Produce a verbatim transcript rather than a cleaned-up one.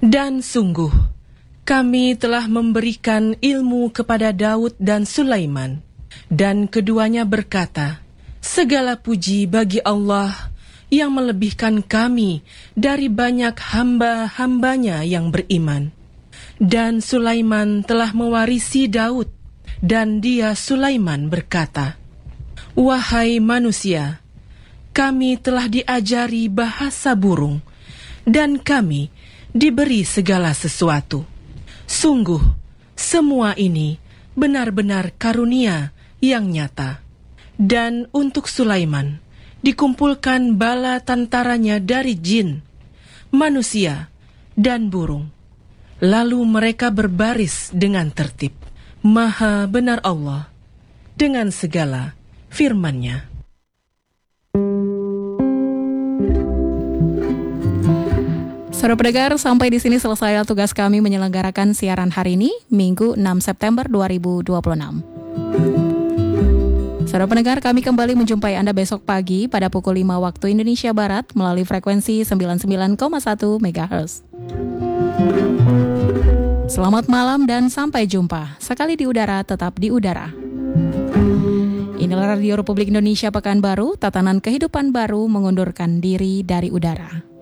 Dan sungguh, kami telah memberikan ilmu kepada Daud dan Sulaiman, dan keduanya berkata, segala puji bagi Allah yang melebihkan kami dari banyak hamba-hambanya yang beriman. Dan Sulaiman telah mewarisi Daud, dan dia Sulaiman berkata, wahai manusia, kami telah diajari bahasa burung, dan kami diberi segala sesuatu. Sungguh, semua ini benar-benar karunia yang nyata. Dan untuk Sulaiman, dikumpulkan bala tentaranya dari jin, manusia, dan burung. Lalu mereka berbaris dengan tertib. Maha benar Allah dengan segala firman-Nya. Saudara pendengar, sampai di sini selesai tugas kami menyelenggarakan siaran hari ini, Minggu enam September dua ribu dua puluh enam. Saudara pendengar, kami kembali menjumpai Anda besok pagi pada pukul lima waktu Indonesia Barat melalui frekuensi sembilan puluh sembilan koma satu megahertz. Selamat malam dan sampai jumpa. Sekali di udara, tetap di udara. Inilah Radio Republik Indonesia Pekanbaru, tatanan kehidupan baru mengundurkan diri dari udara.